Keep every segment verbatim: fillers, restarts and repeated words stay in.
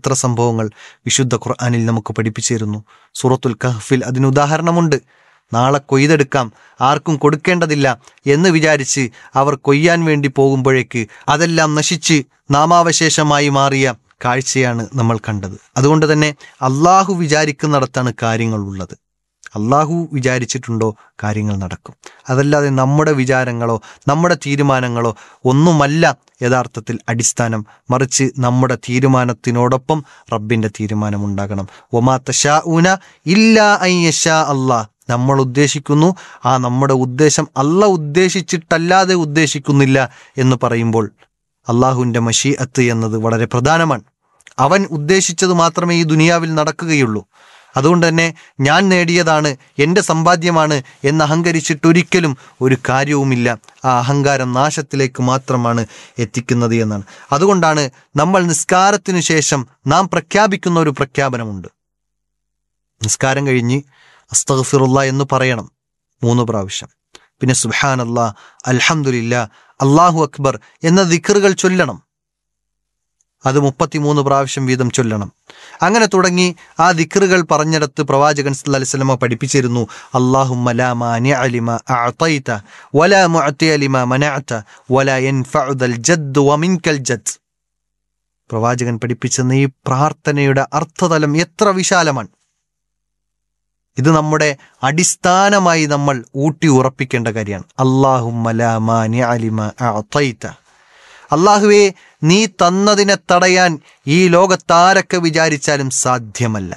എത്ര സംഭവങ്ങൾ വിശുദ്ധ ഖുർആനിൽ നമുക്ക് പഠിപ്പിച്ചു തരുന്നു. സൂറത്തുൽ കഹ്ഫിൽ അതിന് ഉദാഹരണമുണ്ട്. നാളെ കൊയ്തെടുക്കാം, ആർക്കും കൊടുക്കേണ്ടതില്ല എന്ന് വിചാരിച്ച് അവർ കൊയ്യാൻ വേണ്ടി പോകുമ്പോഴേക്ക് അതെല്ലാം നശിച്ച് നാമാവശേഷമായി മാറിയ കാഴ്ചയാണ് നമ്മൾ കണ്ടത്. അതുകൊണ്ട് തന്നെ അള്ളാഹു വിചാരിക്കുന്നിടത്താണ് കാര്യങ്ങളുള്ളത്. അള്ളാഹു വിചാരിച്ചിട്ടുണ്ടോ കാര്യങ്ങൾ നടക്കും. അതല്ലാതെ നമ്മുടെ വിചാരങ്ങളോ നമ്മുടെ തീരുമാനങ്ങളോ ഒന്നുമല്ല യഥാർത്ഥത്തിൽ അടിസ്ഥാനം. മറിച്ച് നമ്മുടെ തീരുമാനത്തിനോടൊപ്പം റബ്ബിൻ്റെ തീരുമാനമുണ്ടാകണം. വമാ തശാഊന ഇല്ലാ അൻ യശാ അല്ലാഹ്. നമ്മൾ ഉദ്ദേശിക്കുന്നു, ആ നമ്മുടെ ഉദ്ദേശം അല്ലാഹ് ഉദ്ദേശിച്ചിട്ടല്ലാതെ ഉദ്ദേശിക്കുന്നില്ല എന്ന് പറയുമ്പോൾ അള്ളാഹുവിൻ്റെ മശീഅത്ത് എന്നത് വളരെ പ്രധാനമാണ്. അവൻ ഉദ്ദേശിച്ചത് മാത്രമേ ഈ ദുനിയാവിൽ നടക്കുകയുള്ളൂ. അതുകൊണ്ട് തന്നെ ഞാൻ നേടിയതാണ്, എൻ്റെ സമ്പാദ്യമാണ് എന്ന് അഹങ്കരിച്ചിട്ടൊരിക്കലും ഒരു കാര്യവുമില്ല. ആ അഹങ്കാരം നാശത്തിലേക്ക് മാത്രമാണ് എത്തിക്കുന്നത് എന്നാണ്. അതുകൊണ്ടാണ് നമ്മൾ നിസ്കാരത്തിനു ശേഷം നാം പ്രഖ്യാപിക്കുന്ന ഒരു പ്രഖ്യാപനമുണ്ട്. നിസ്കാരം കഴിഞ്ഞ് അസ്തഗ്ഫിറുല്ലാഹ് എന്ന് പറയണം മൂന്ന് പ്രാവശ്യം. പിന്നെ സുബ്ഹാനല്ലാഹ്, അൽഹംദുലില്ലാഹ്, അല്ലാഹു അക്ബർ എന്ന ദിക്റുകൾ ചൊല്ലണം. അത് മുപ്പത്തിമൂന്ന് പ്രാവശ്യം വീതം ചൊല്ലണം. അങ്ങനെ തുടങ്ങി ആ ദിക്റുകൾ പറഞ്ഞിടത്ത് പ്രവാചകൻ സല്ലല്ലാഹു അലൈഹി വസല്ലം പഠിപ്പിച്ചിരുന്നു, അല്ലാഹുമ്മ ലാ മാനിഅ ലിമാ അഅതൈത വലാ മുഅതിയ ലിമാ മനഅത വലാ യൻഫഉ ദൽ ജദ്ദു വമിൻകൽ ജദ്ദ്. പ്രവാചകൻ പഠിപ്പിച്ചെന്ന ഈ പ്രാർത്ഥനയുടെ അർത്ഥതലം എത്ര വിശാലമാണ്. ഇത് നമ്മുടെ അടിസ്ഥാനമായി നമ്മൾ ഊട്ടി ഉറപ്പിക്കേണ്ട കാര്യമാണ്. അല്ലാഹുമ്മ ലാ മാനിഅ ലിമാ അഅതൈത. അല്ലാഹുവേ, നീ തന്നതിനെ തടയാൻ ഈ ലോകത്താരൊക്കെ വിചാരിച്ചാലും സാധ്യമല്ല.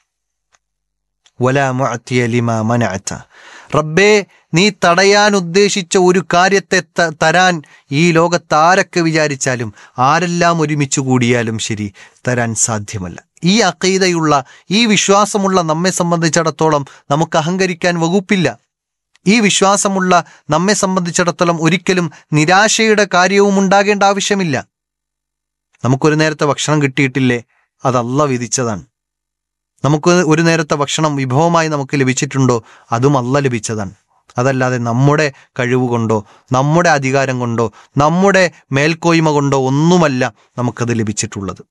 വലാ മുഅതിയ ലിമാ മനഅത. റബ്ബേ, നീ തടയാൻ ഉദ്ദേശിച്ച ഒരു കാര്യത്തെ തരാൻ ഈ ലോകത്താരൊക്കെ വിചാരിച്ചാലും ആരെല്ലാം ഒരുമിച്ച് കൂടിയാലും ശരി തരാൻ സാധ്യമല്ല. ഈ അഖീദയുള്ള ഈ വിശ്വാസമുള്ള നമ്മെ സംബന്ധിച്ചിടത്തോളം നമുക്ക് അഹങ്കരിക്കാൻ വകുപ്പില്ല. ഈ വിശ്വാസമുള്ള നമ്മെ സംബന്ധിച്ചിടത്തോളം ഒരിക്കലും നിരാശയുടെ കാര്യവും ഉണ്ടാകേണ്ട ആവശ്യമില്ല. നമുക്കൊരു നേരത്തെ ഭക്ഷണം കിട്ടിയിട്ടില്ലേ, അത് അല്ലാഹ് വിധിച്ചതാണ്. നമുക്ക് ഒരു നേരത്തെ ഭക്ഷണം വിഭവമായി നമുക്ക് ലഭിച്ചിട്ടുണ്ടോ, അതും അല്ലാഹ് ലഭിച്ചതാണ്. അതല്ലാതെ നമ്മുടെ കഴിവ് കൊണ്ടോ നമ്മുടെ അധികാരം കൊണ്ടോ നമ്മുടെ മേൽക്കോയ്മ കൊണ്ടോ ഒന്നുമല്ല നമുക്കത് ലഭിച്ചിട്ടുള്ളത്.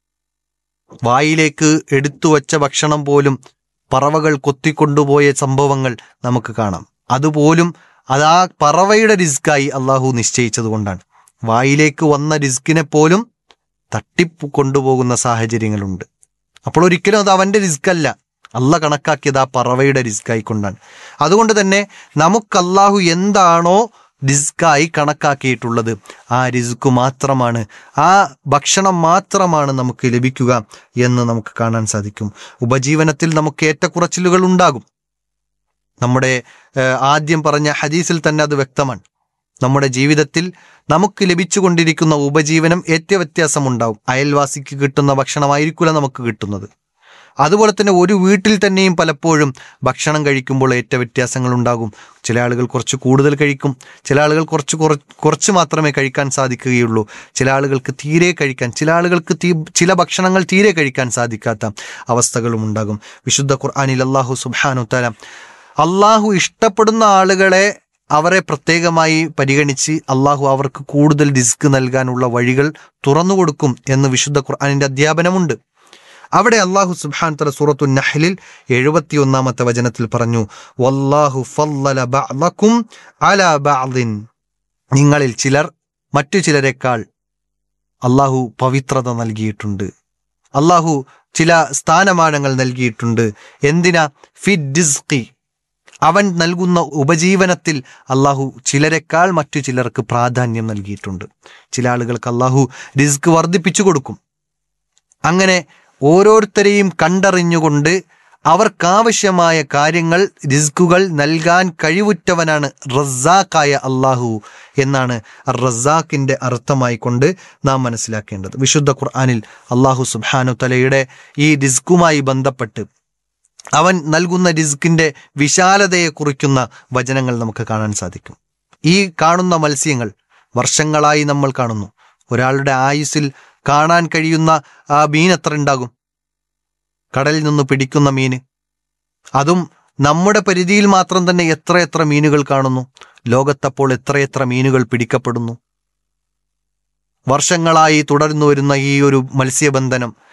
വായിലേക്ക് എടുത്തു വച്ച ഭക്ഷണം പോലും പറവകൾ കൊത്തിക്കൊണ്ടുപോയ സംഭവങ്ങൾ നമുക്ക് കാണാം. അതുപോലും അത് ആ പറവയുടെ റിസ്ക്കായി അള്ളാഹു നിശ്ചയിച്ചത് കൊണ്ടാണ്. വായിലേക്ക് വന്ന റിസ്കിനെ പോലും തട്ടിപ്പ് കൊണ്ടുപോകുന്ന സാഹചര്യങ്ങളുണ്ട്. അപ്പോൾ ഒരിക്കലും അത് അവൻ്റെ റിസ്കല്ല, അള്ളാഹ് കണക്കാക്കിയത് ആ പറവയുടെ റിസ്ക്കായിക്കൊണ്ടാണ്. അതുകൊണ്ട് തന്നെ നമുക്ക് അള്ളാഹു എന്താണോ റിസ്ക്കായി കണക്കാക്കിയിട്ടുള്ളത് ആ റിസ്ക് മാത്രമാണ്, ആ ഭക്ഷണം മാത്രമാണ് നമുക്ക് ലഭിക്കുക എന്ന് നമുക്ക് കാണാൻ സാധിക്കും. ഉപജീവനത്തിൽ നമുക്ക് ഏറ്റക്കുറച്ചിലുകൾ ഉണ്ടാകും. നമ്മുടെ ആദ്യം പറഞ്ഞ ഹദീസിൽ തന്നെ അത് വ്യക്തമാണ്. നമ്മുടെ ജീവിതത്തിൽ നമുക്ക് ലഭിച്ചുകൊണ്ടിരിക്കുന്ന ഉപജീവനം ഏറ്റ വ്യത്യാസമുണ്ടാവും. അയൽവാസിക്ക് കിട്ടുന്ന ഭക്ഷണമായിരിക്കില്ല നമുക്ക് കിട്ടുന്നത്. അതുപോലെ തന്നെ ഒരു വീട്ടിൽ തന്നെയും പലപ്പോഴും ഭക്ഷണം കഴിക്കുമ്പോൾ ഏറ്റ വ്യത്യാസങ്ങൾ ഉണ്ടാകും. ചില ആളുകൾ കുറച്ച് കൂടുതൽ കഴിക്കും, ചില ആളുകൾ കുറച്ച് കുറച്ച് മാത്രമേ കഴിക്കാൻ സാധിക്കുകയുള്ളൂ, ചില ആളുകൾക്ക് തീരെ കഴിക്കാൻ, ചില ആളുകൾക്ക് തീ ചില ഭക്ഷണങ്ങൾ തീരെ കഴിക്കാൻ സാധിക്കാത്ത അവസ്ഥകളും ഉണ്ടാകും. വിശുദ്ധ ഖുർആനിൽ അല്ലാഹു സുബ്ഹാനഹു തആല അള്ളാഹു ഇഷ്ടപ്പെടുന്ന ആളുകളെ അവരെ പ്രത്യേകമായി പരിഗണിച്ച് അള്ളാഹു അവർക്ക് കൂടുതൽ റിസ്ക് നൽകാനുള്ള വഴികൾ തുറന്നു കൊടുക്കും എന്ന് വിശുദ്ധ ഖുർആനിന്റെ അധ്യാപനമുണ്ട്. അവിടെ അള്ളാഹു സുബ്ഹാനഹു തആല സൂറത്തു നഹ്ലിൽ എഴുപത്തി ഒന്നാമത്തെ വചനത്തിൽ പറഞ്ഞു, വല്ലാഹു ഫല്ലല ബഅദകും അലാ ബഅദിൻ. നിങ്ങളിൽ ചിലർ മറ്റു ചിലരെക്കാൾ അള്ളാഹു പവിത്രത നൽകിയിട്ടുണ്ട്, അള്ളാഹു ചില സ്ഥാനമാനങ്ങൾ നൽകിയിട്ടുണ്ട്. എന്തിനാ? ഫി റിസ്ഖി, അവൻ നൽകുന്ന ഉപജീവനത്തിൽ അള്ളാഹു ചിലരെക്കാൾ മറ്റു ചിലർക്ക് പ്രാധാന്യം നൽകിയിട്ടുണ്ട്. ചില ആളുകൾക്ക് അള്ളാഹു റിസ്ക് വർദ്ധിപ്പിച്ചു കൊടുക്കും. അങ്ങനെ ഓരോരുത്തരെയും കണ്ടറിഞ്ഞുകൊണ്ട് അവർക്കാവശ്യമായ കാര്യങ്ങൾ റിസ്കുകൾ നൽകാൻ കഴിവുറ്റവനാണ് റസാഖായ അള്ളാഹു എന്നാണ് റസാഖിൻ്റെ അർത്ഥമായി കൊണ്ട് നാം മനസ്സിലാക്കേണ്ടത്. വിശുദ്ധ ഖുർആനിൽ അള്ളാഹു സുബ്ഹാനഹു തആലയുടെ ഈ റിസ്കുമായി ബന്ധപ്പെട്ട് അവൻ നൽകുന്ന റിസ്കിൻ്റെ വിശാലതയെ കുറിക്കുന്ന വചനങ്ങൾ നമുക്ക് കാണാൻ സാധിക്കും. ഈ കാണുന്ന മത്സ്യങ്ങൾ വർഷങ്ങളായി നമ്മൾ കാണുന്നു. ഒരാളുടെ ആയുസ്സിൽ കാണാൻ കഴിയുന്ന ആ മീൻ എത്ര ഉണ്ടാകും? കടലിൽ നിന്ന് പിടിക്കുന്ന മീന്, അതും നമ്മുടെ പരിധിയിൽ മാത്രം തന്നെ എത്ര എത്ര മീനുകൾ കാണുന്നു. ലോകത്തപ്പോൾ എത്രയെത്ര മീനുകൾ പിടിക്കപ്പെടുന്നു. വർഷങ്ങളായി തുടർന്നു വരുന്ന ഈ ഒരു മത്സ്യബന്ധനം